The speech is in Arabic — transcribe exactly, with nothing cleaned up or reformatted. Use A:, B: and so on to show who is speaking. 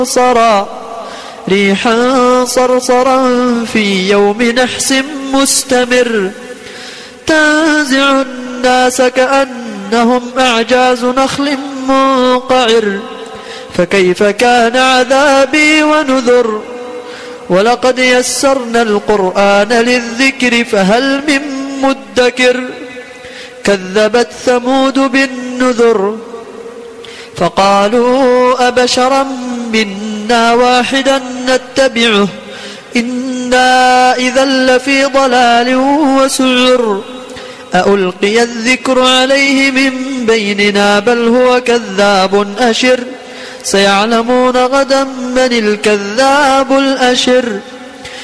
A: صرصرا ريحا صرصرا في يوم نحس مستمر تنزع الناس كأنهم أعجاز نخل منقعر فكيف كان عذابي ونذر ولقد يسرنا القرآن للذكر فهل من مدكر كذبت ثمود بالنذر فقالوا أبشرا منا واحدا نتبعه إنا إذا لفي ضلال وسعر ألقي الذكر عليه من بيننا بل هو كذاب أشر سيعلمون غدا من الكذاب الأشر